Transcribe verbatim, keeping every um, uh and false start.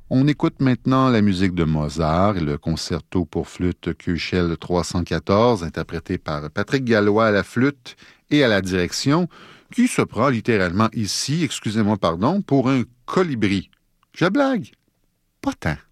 On écoute maintenant la musique de Mozart et le concerto pour flûte Köchel trois cent quatorze, interprété par Patrick Gallois à la flûte et à la direction, qui se prend littéralement ici, excusez-moi pardon, pour un colibri. Je blague? Pas tant.